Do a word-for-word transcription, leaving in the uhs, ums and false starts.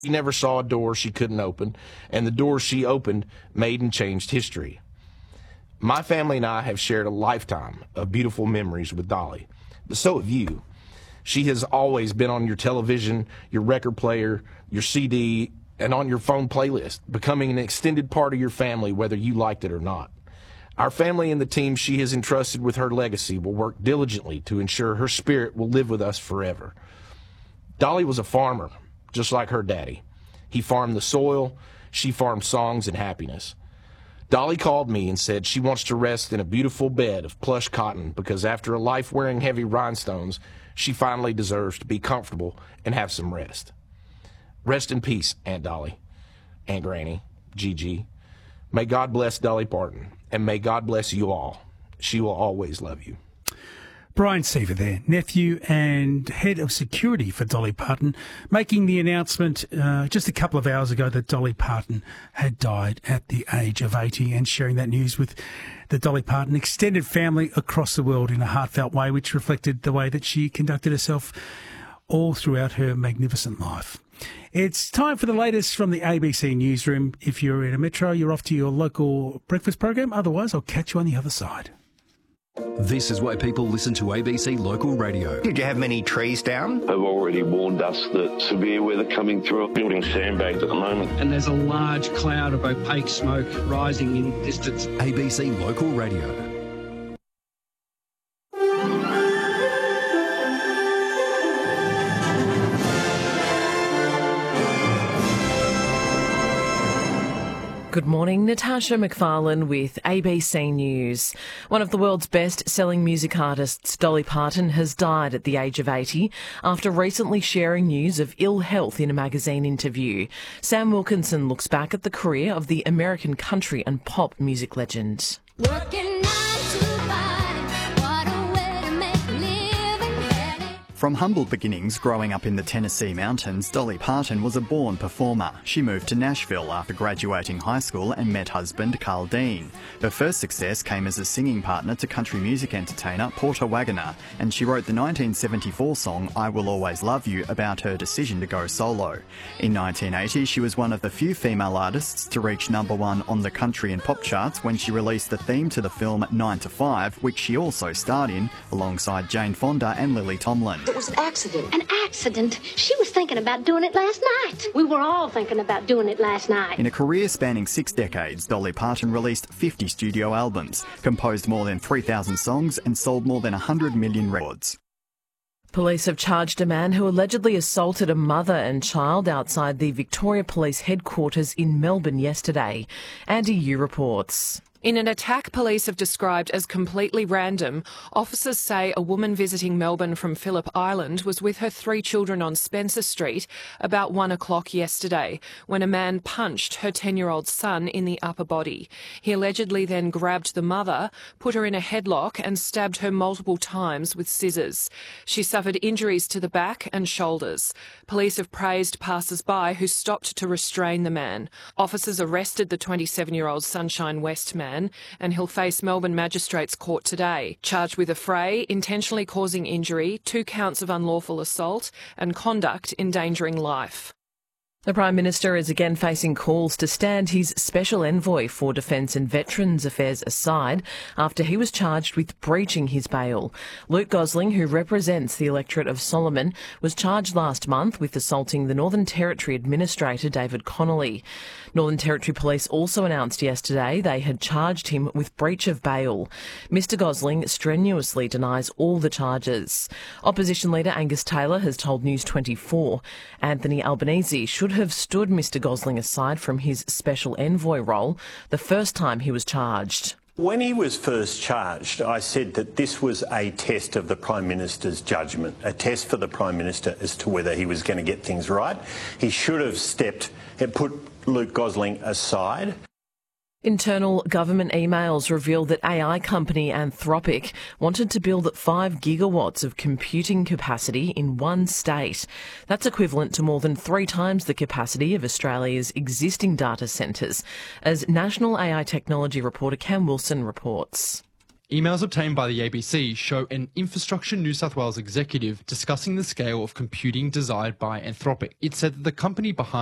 She never saw a door she couldn't open, and the doors she opened made and changed history. My family and I have shared a lifetime of beautiful memories with Dolly, but so have you. She has always been on your television, your record player, your C D, and on your phone playlist, becoming an extended part of your family whether you liked it or not. Our family and the team she has entrusted with her legacy will work diligently to ensure her spirit will live with us forever. Dolly was a farmer, just like her daddy. He farmed the soil, she farmed songs and happiness. Dolly called me and said she wants to rest in a beautiful bed of plush cotton because after a life wearing heavy rhinestones, she finally deserves to be comfortable and have some rest. Rest in peace, Aunt Dolly, Aunt Granny, Gigi. May God bless Dolly Parton, and may God bless you all. She will always love you. Brian Seaver there, nephew and head of security for Dolly Parton, making the announcement uh, just a couple of hours ago that Dolly Parton had died at the age of eighty, and sharing that news with the Dolly Parton extended family across the world in a heartfelt way, which reflected the way that she conducted herself all throughout her magnificent life. It's time for the latest from the A B C newsroom. If you're in a metro, you're off to your local breakfast program. Otherwise, I'll catch you on the other side. This is why people listen to A B C Local Radio. Did you have many trees down? They've already warned us that severe weather coming through, building sandbags at the moment. And there's a large cloud of opaque smoke rising in distance. A B C Local Radio. Good morning, Natasha McFarlane with A B C News. One of the world's best-selling music artists, Dolly Parton, has died at the age of eighty after recently sharing news of ill health in a magazine interview. Sam Wilkinson looks back at the career of the American country and pop music legend. Working nine to five, what a way to make a living. From humble beginnings growing up in the Tennessee mountains, Dolly Parton was a born performer. She moved to Nashville after graduating high school and met husband Carl Dean. Her first success came as a singing partner to country music entertainer Porter Wagoner, and she wrote the nineteen seventy-four song I Will Always Love You about her decision to go solo. In nineteen eighty, she was one of the few female artists to reach number one on the country and pop charts when she released the theme to the film nine to five, which she also starred in alongside Jane Fonda and Lily Tomlin. It was an accident. An accident? She was thinking about doing it last night. We were all thinking about doing it last night. In a career spanning six decades, Dolly Parton released fifty studio albums, composed more than three thousand songs and sold more than one hundred million records. Police have charged a man who allegedly assaulted a mother and child outside the Victoria Police headquarters in Melbourne yesterday. Andy Yu reports. In an attack police have described as completely random, officers say a woman visiting Melbourne from Phillip Island was with her three children on Spencer Street about one o'clock yesterday when a man punched her ten-year-old son in the upper body. He allegedly then grabbed the mother, put her in a headlock and stabbed her multiple times with scissors. She suffered injuries to the back and shoulders. Police have praised passers-by who stopped to restrain the man. Officers arrested the twenty-seven-year-old Sunshine West man, and he'll face Melbourne Magistrates Court today, charged with affray, intentionally causing injury, two counts of unlawful assault and conduct endangering life. The Prime Minister is again facing calls to stand his special envoy for Defence and Veterans Affairs aside after he was charged with breaching his bail. Luke Gosling, who represents the electorate of Solomon, was charged last month with assaulting the Northern Territory Administrator David Connolly. Northern Territory Police also announced yesterday they had charged him with breach of bail. Mister Gosling strenuously denies all the charges. Opposition leader Angus Taylor has told News twenty-four Anthony Albanese should have stood Mister Gosling aside from his special envoy role the first time he was charged. When he was first charged, I said that this was a test of the Prime Minister's judgment, a test for the Prime Minister as to whether he was going to get things right. He should have stepped and put Luke Gosling aside. Internal government emails reveal that A I company Anthropic wanted to build five gigawatts of computing capacity in one state. That's equivalent to more than three times the capacity of Australia's existing data centres, as National A I Technology reporter Cam Wilson reports. Emails obtained by the A B C show an Infrastructure New South Wales executive discussing the scale of computing desired by Anthropic. It said that the company behind